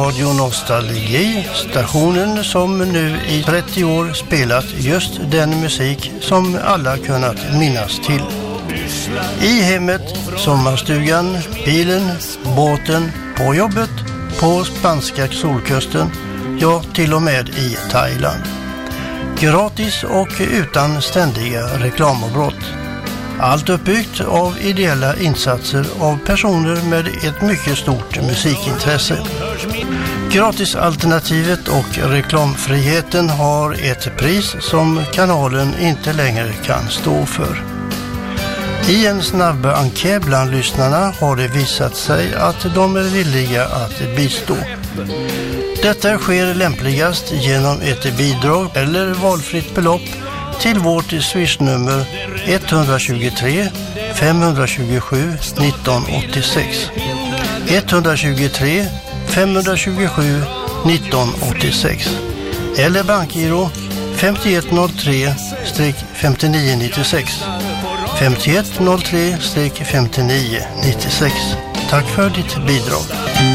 Radio Nostalgi, stationen som nu i 30 år spelat just den musik som alla kunnat minnas till. I hemmet, sommarstugan, bilen, båten, på jobbet, på spanska solkusten, ja till och med i Thailand. Gratis och utan ständiga reklamavbrott. Allt uppbyggt av ideella insatser av personer med ett mycket stort musikintresse. Gratisalternativet och reklamfriheten har ett pris som kanalen inte längre kan stå för. I en snabb enkät bland lyssnarna har det visat sig att de är villiga att bistå. Detta sker lämpligast genom ett bidrag eller valfritt belopp till vårt swishnummer 123 527 1986. 123 527 1986 eller bankgiro 5103-5996. 5103-5996. Tack för ditt bidrag.